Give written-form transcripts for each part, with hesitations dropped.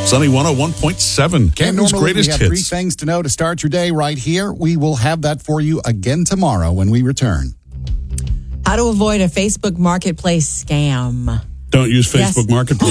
Sunny 101.7. Canton's Normally greatest we have hits. 3 things to know to start your day right here. We will have that for you again tomorrow when we return. How to avoid a Facebook Marketplace scam. Don't use Facebook Marketplace.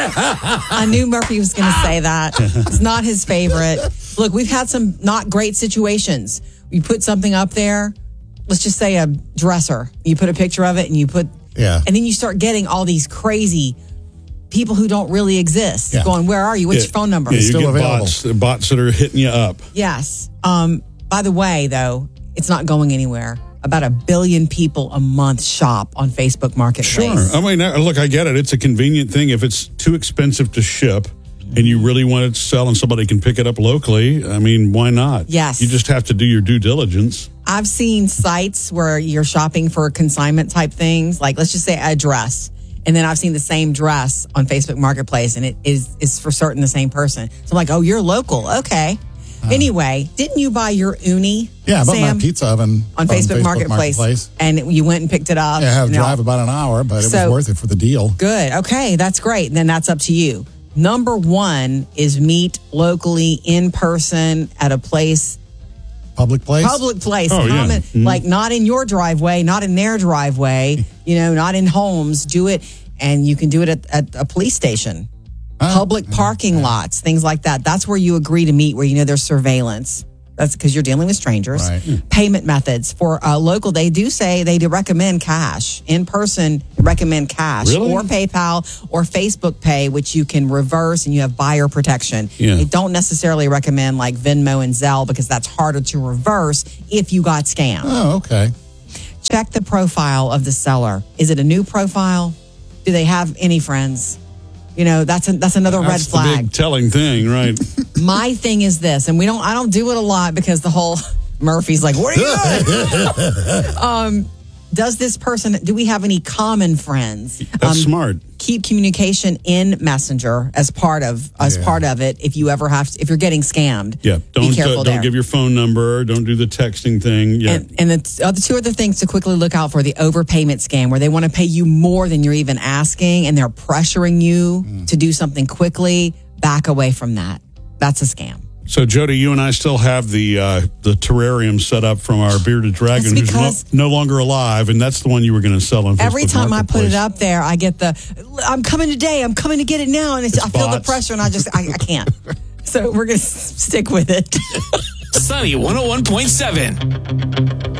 I knew Murphy was going to say that. It's not his favorite. Look, we've had some not great situations. You put something up there, let's just say a dresser. You put a picture of it and and then you start getting all these crazy people who don't really exist going, where are you? What's your phone number? Yeah, you Still get available. bots that are hitting you up. Yes. By the way, though, it's not going anywhere. About 1 billion people a month shop on Facebook Marketplace. Sure. I mean, look, I get it. It's a convenient thing. If it's too expensive to ship and you really want it to sell and somebody can pick it up locally, I mean, why not? Yes. You just have to do your due diligence. I've seen sites where you're shopping for consignment type things, like let's just say a dress. And then I've seen the same dress on Facebook Marketplace and it is for certain the same person. So I'm like, oh, you're local. Okay. Anyway, didn't you buy your uni? Yeah, I bought Sam, my pizza oven on Facebook Marketplace. And you went and picked it up. Yeah, I had to drive about an hour, but it was worth it for the deal. Good. Okay, that's great. Then that's up to you. Number 1 is meet locally in person at a place. Public place? Public place. Oh, yeah. Like not in your driveway, not in their driveway, not in homes. Do it, and you can do it at a police station. Public parking lots, things like that. That's where you agree to meet, where there's surveillance. That's because you're dealing with strangers. Right. Payment methods for local, they do say they do recommend cash. In person, recommend cash. Really? Or PayPal or Facebook Pay, which you can reverse and you have buyer protection. Yeah. They don't necessarily recommend like Venmo and Zelle because that's harder to reverse if you got scammed. Oh, okay. Check the profile of the seller. Is it a new profile? Do they have any friends? That's another red That's the flag. big telling thing, right? My thing is this, and I don't do it a lot because the whole Murphy's like, what are you doing? Do we have any common friends? That's smart. Keep communication in Messenger as part of it. If you're getting scammed, Yeah, be careful don't there. give your phone number. Don't do the texting thing. Yeah, And the 2 other things to quickly look out for: the overpayment scam, where they want to pay you more than you're even asking, and they're pressuring you to do something quickly. Back away from that. That's a scam. So, Jody, you and I still have the terrarium set up from our bearded dragon That's who's no longer alive, and that's the one you were going to sell on Facebook Every time I put it Marketplace. up there, I get I'm coming today, I'm coming to get it now, and I feel the bots. pressure, and I can't. So we're going to stick with it. Sunny 101.7.